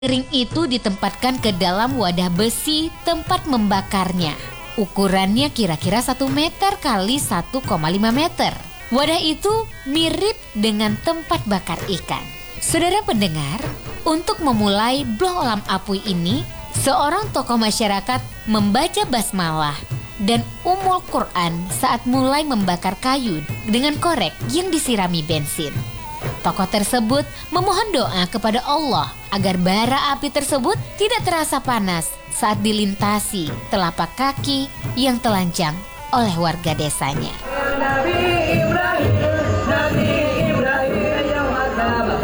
Piring itu ditempatkan ke dalam wadah besi tempat membakarnya. Ukurannya kira-kira 1 meter kali 1,5 meter. Wadah itu mirip dengan tempat bakar ikan. Saudara pendengar, untuk memulai blok Olam Apui ini, seorang tokoh masyarakat membaca basmalah dan Ummul Quran saat mulai membakar kayu dengan korek yang disirami bensin. Tokoh tersebut memohon doa kepada Allah agar bara api tersebut tidak terasa panas saat dilintasi telapak kaki yang telanjang oleh warga desanya. Nabi Ibrahim